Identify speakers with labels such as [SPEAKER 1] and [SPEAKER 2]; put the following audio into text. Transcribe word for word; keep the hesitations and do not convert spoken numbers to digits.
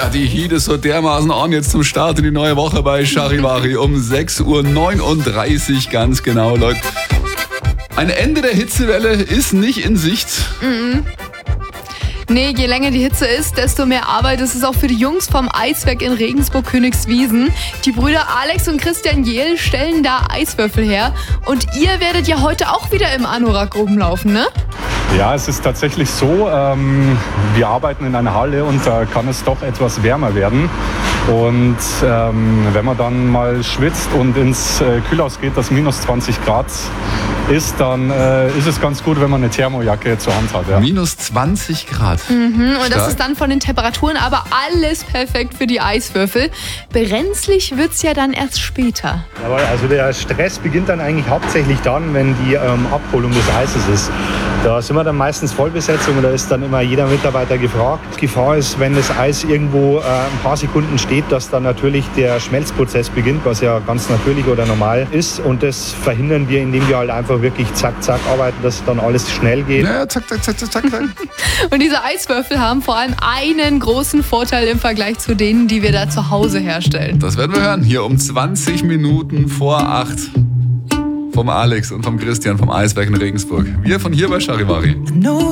[SPEAKER 1] Ja, die Heat ist so dermaßen on jetzt zum Start in die neue Woche bei Charivari um sechs Uhr neununddreißig ganz genau, Leute. Ein Ende der Hitzewelle ist nicht in Sicht.
[SPEAKER 2] Mhm. Nee, je länger die Hitze ist, desto mehr Arbeit ist es auch für die Jungs vom Eiswerk in Regensburg-Königswiesen. Die Brüder Alex und Christian Jehl stellen da Eiswürfel her. Und ihr werdet ja heute auch wieder im Anorak rumlaufen, ne?
[SPEAKER 3] Ja, es ist tatsächlich so, ähm, wir arbeiten in einer Halle und da kann es doch etwas wärmer werden. Und ähm, wenn man dann mal schwitzt und ins äh, Kühlhaus geht, das minus zwanzig Grad ist, dann äh, ist es ganz gut, wenn man eine Thermojacke zur Hand hat. Ja.
[SPEAKER 1] minus zwanzig Grad.
[SPEAKER 2] Mhm, und das
[SPEAKER 1] Stark.
[SPEAKER 2] ist dann von den Temperaturen aber alles perfekt für die Eiswürfel. Brenzlig wird's ja dann erst später.
[SPEAKER 4] Aber also der Stress beginnt dann eigentlich hauptsächlich dann, wenn die ähm, Abholung des Eises ist. Da sind wir dann meistens Vollbesetzung und da ist dann immer jeder Mitarbeiter gefragt. Gefahr ist, wenn das Eis irgendwo äh, ein paar Sekunden steht, dass dann natürlich der Schmelzprozess beginnt, was ja ganz natürlich oder normal ist. Und das verhindern wir, indem wir halt einfach wirklich zack, zack arbeiten, dass dann alles schnell geht.
[SPEAKER 1] Ja, zack, zack, zack, zack, zack.
[SPEAKER 2] Und diese Eiswürfel haben vor allem einen großen Vorteil im Vergleich zu denen, die wir da zu Hause herstellen.
[SPEAKER 1] Das werden wir hören, hier um zwanzig Minuten vor acht. Vom Alex und vom Christian vom Eiswerk in Regensburg. Wir von hier bei Charivari.